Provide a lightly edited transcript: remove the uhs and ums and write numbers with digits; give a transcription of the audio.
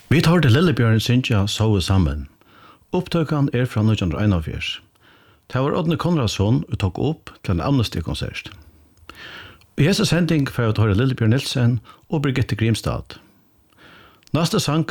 Vi tar til Lillebjørn Sintja sove sammen. Opptøkan fra 1941. Det var Odne Konradsson og tok opp til en amnesty-konsert. I hese sending får jeg ta Lillebjørn Nilsen og Birgitte Grimstad. Neste sang